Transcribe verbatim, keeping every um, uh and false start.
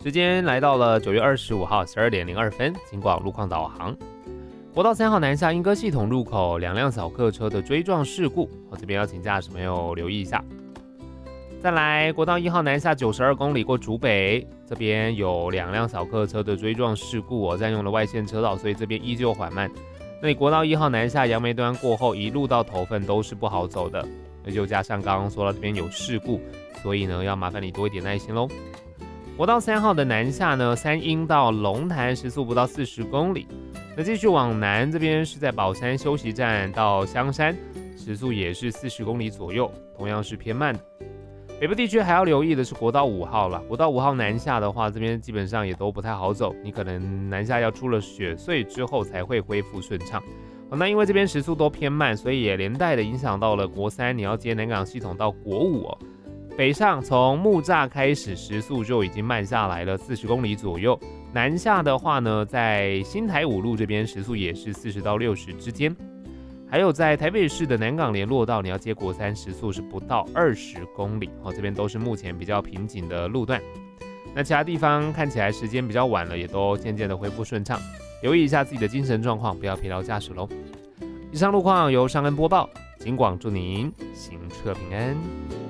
时间来到了九月二十五号十二点零二分，警广路况导航。国道三号南下莺歌系统入口两辆小客车的追撞事故，我这边要请驾驶朋友留意一下。再来，国道一号南下九十二公里过竹北，这边有两辆小客车的追撞事故哦，占用了外线车道，所以这边依旧缓慢。那你国道一号南下杨梅端过后，一路到头份都是不好走的，那就加上刚刚说到这边有事故，所以呢要麻烦你多一点耐心喽。国道三号的南下呢，三鹰到龙潭时速不到四十公里。那继续往南，这边是在宝山休息站到香山，时速也是四十公里左右，同样是偏慢的。北部地区还要留意的是国道五号了。国道五号南下的话，这边基本上也都不太好走，你可能南下要出了雪隧之后才会恢复顺畅。哦，那因为这边时速都偏慢，所以也连带的影响到了国三，你要接南港系统到国五哦。北上从木栅开始，时速就已经慢下来了四十公里左右。南下的话呢，在新台五路这边时速也是四十到六十之间。还有在台北市的南港联络道，你要接国三，时速是不到二十公里。哦，这边都是目前比较瓶颈的路段。那其他地方看起来时间比较晚了，也都渐渐的恢复顺畅。留意一下自己的精神状况，不要疲劳驾驶喽。以上路况由尚恩播报，警广祝您行车平安。